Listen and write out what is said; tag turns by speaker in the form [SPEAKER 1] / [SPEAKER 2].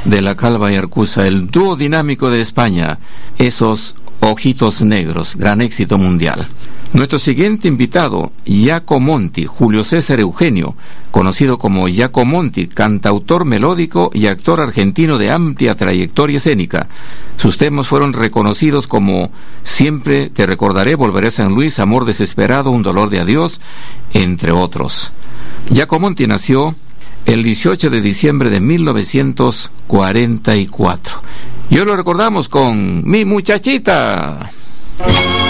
[SPEAKER 1] de la Calva y Arcusa, el dúo dinámico de España, esos Ojitos Negros, gran éxito mundial. Nuestro siguiente invitado, Jaco Monti, Julio César Eugenio, conocido como Jaco Monti, cantautor melódico y actor argentino de amplia trayectoria escénica. Sus temas fueron reconocidos como Siempre te recordaré, Volveré a San Luis, Amor desesperado, Un dolor de adiós, entre otros. Jaco Monti nació el 18 de diciembre de 1944. Y hoy lo recordamos con Mi Muchachita.